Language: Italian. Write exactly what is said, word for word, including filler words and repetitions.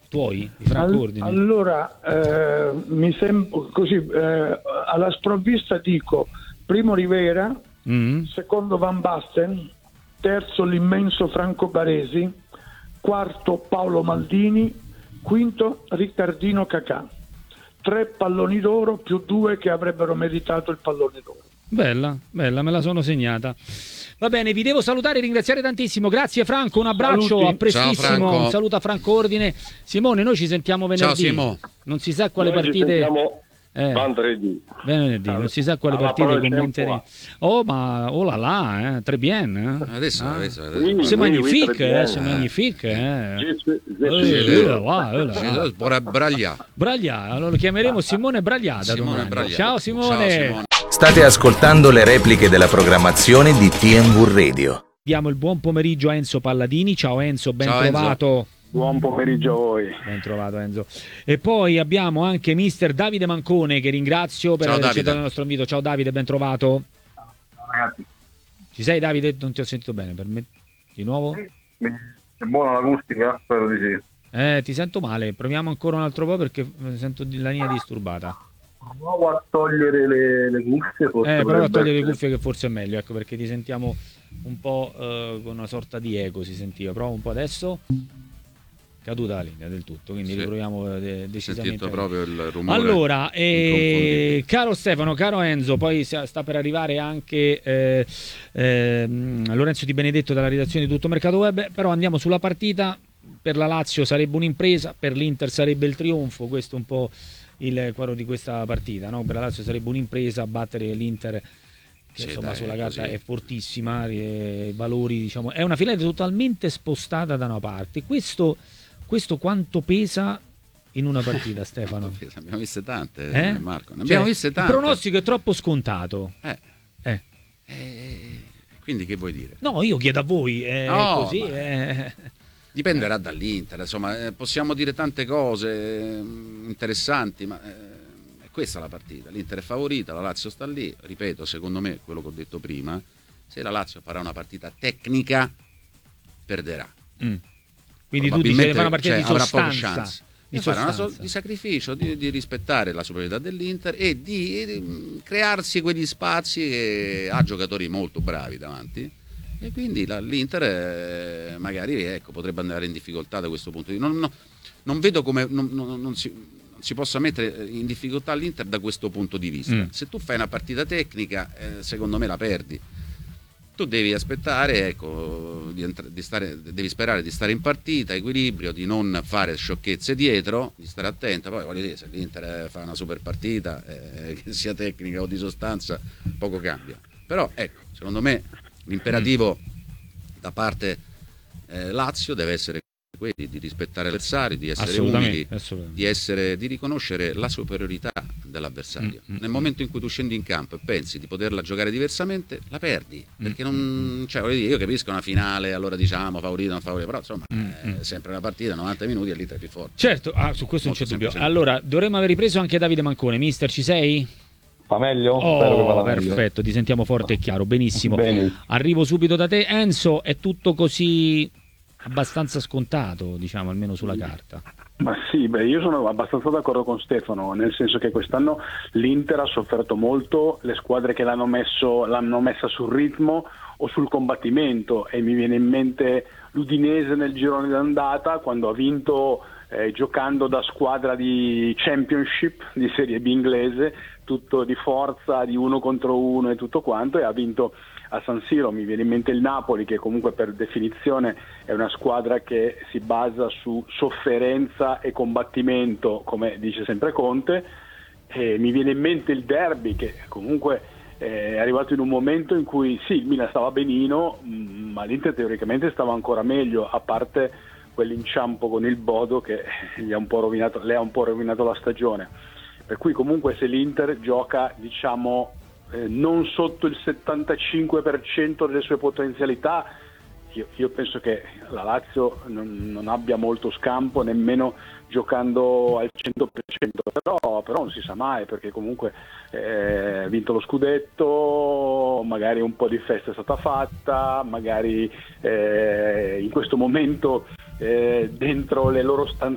tuoi, di Franco All- Ordine? Allora, eh, mi sembra così, eh, alla sprovvista dico primo Rivera, Mm. secondo Van Basten, terzo l'immenso Franco Baresi, quarto Paolo Maldini, quinto Riccardino Cacà. Tre palloni d'oro più due che avrebbero meritato il pallone d'oro. Bella, bella, me la sono segnata. Va bene, vi devo salutare e ringraziare tantissimo. Grazie Franco, un abbraccio, Saluti. a prestissimo. Ciao, Un saluto a Franco Ordine. Simone, noi ci sentiamo venerdì. Ciao, Simo. Non si sa quale Noi ci partite. sentiamo Eh, venerdì. venerdì, non si sa quale Alla partite parola del commenteremo. Oh, ma oh là là, eh, très bien. Eh. Adesso, Ah. adesso, adesso. Oui, C'est oui, magnifique, oui, très eh, bien. c'est magnifique. Eh. Je suis- je Eh, suis- eh, là là, eh, là Sì, là. Bra- Braglia. Braglia, allora lo chiameremo Simone Bragliata Simone domani. Bragliata. Ciao Simone. Ciao, Simone. State ascoltando le repliche della programmazione di T M V Radio. Diamo il buon pomeriggio a Enzo Palladini. Ciao Enzo, ben Ciao, Enzo. trovato. Buon pomeriggio a voi. Ben trovato Enzo. E poi abbiamo anche mister Davide Mancone, che ringrazio per Ciao, aver Davide. accettato il nostro invito. Ciao Davide, ben trovato. Ragazzi, Ci sei Davide? Non ti ho sentito bene, per me. Di nuovo? è buona l'acustica? Spero di sì. Eh, ti sento male, proviamo ancora un altro po' perché sento di- la linea disturbata. Provo a togliere le, le cuffie. forse Eh, prova a potrebbe togliere le essere- cuffie che forse è meglio, ecco, perché ti sentiamo un po' eh, con una sorta di eco, si sentiva. Prova un po' adesso. Caduta la linea del tutto, quindi Sì. riproviamo eh, decisamente. Sentito proprio il rumore. Allora, eh, inconfondibile. caro Stefano, caro Enzo, poi sta sta per arrivare anche eh, ehm, Lorenzo Di Benedetto dalla redazione di Tutto Mercato Web, però andiamo sulla partita. Per la Lazio sarebbe un'impresa, per l'Inter sarebbe il trionfo, questo è un po' il quadro di questa partita, no? Per la Lazio sarebbe un'impresa battere l'Inter, che Sì, insomma dai, sulla è carta così. è fortissima, eh, valori, diciamo, è una finale totalmente spostata da una parte. Questo, questo quanto pesa in una partita, Stefano? Ne abbiamo viste tante, Eh? eh, Marco. Ne Cioè, abbiamo viste tante. il pronostico è troppo scontato. Eh, Eh. eh, quindi che vuoi dire? No, io chiedo a voi, è No, così. ma- eh. Dipenderà dall'Inter, insomma, eh, possiamo dire tante cose eh, interessanti, ma eh, è questa la partita. L'Inter è favorita, la Lazio sta lì, ripeto, secondo me, quello che ho detto prima, se la Lazio farà una partita tecnica, perderà. Mm. Quindi tu dici che deve fare una partita cioè, di avrà sostanza. poche chance. Di Di fare una sostanza. so- di sacrificio, di, di rispettare la superiorità dell'Inter e di, di crearsi quegli spazi che ha giocatori molto bravi davanti. E quindi la- l'Inter eh, magari ecco, potrebbe andare in difficoltà da questo punto di vista. Non, no- non vedo come non, non- non si, non si possa mettere in difficoltà l'Inter da questo punto di vista. Mm. Se tu fai una partita tecnica, eh, secondo me la perdi. Tu devi aspettare, ecco, di entra- di stare, devi sperare di stare in partita, equilibrio, di non fare sciocchezze dietro, di stare attento. Poi voglio dire, se l'Inter eh, fa una super partita, eh, che sia tecnica o di sostanza, poco cambia. Però ecco, secondo me l'imperativo da parte eh, Lazio deve essere quello di rispettare l'avversario, di essere Assolutamente, umili, assolutamente. di, essere, di riconoscere la superiorità dell'avversario. Mm, mm, Nel momento in cui tu scendi in campo e pensi di poterla giocare diversamente, la perdi. Perché non, cioè, voglio dire, io capisco una finale, allora diciamo favorito, non favorito, però insomma Mm, è sempre una partita, novanta minuti e l'Inter è più forte. Certo, ah, su questo non c'è Molto dubbio. semplicemente. Allora, dovremmo aver ripreso anche Davide Mancone. Mister, ci sei? Fa meglio? Spero che Oh, vada meglio. perfetto, ti sentiamo forte e chiaro, benissimo. Bene. Arrivo subito da te. Enzo, è tutto così abbastanza scontato, diciamo, almeno sulla carta. Ma sì, beh, io sono abbastanza d'accordo con Stefano, nel senso che quest'anno l'Inter ha sofferto molto, le squadre che l'hanno messo l'hanno messa sul ritmo o sul combattimento, e mi viene in mente l'Udinese nel girone d'andata quando ha vinto eh, giocando da squadra di Championship di Serie B inglese, tutto di forza, di uno contro uno e tutto quanto, e ha vinto a San Siro. Mi viene in mente il Napoli, che comunque per definizione è una squadra che si basa su sofferenza e combattimento, come dice sempre Conte, e mi viene in mente il derby, che comunque è arrivato in un momento in cui sì, il Milan stava benino, ma l'Inter teoricamente stava ancora meglio, a parte quell'inciampo con il Bodo che gli ha un po' rovinato, le ha un po' rovinato la stagione. Per cui comunque se l'Inter gioca, diciamo, eh, non sotto il settantacinque per cento delle sue potenzialità, io, io penso che la Lazio non, non abbia molto scampo, nemmeno giocando al cento per cento, però, però non si sa mai, perché comunque eh, ha vinto lo scudetto, magari un po' di festa è stata fatta, magari eh, in questo momento eh, dentro le loro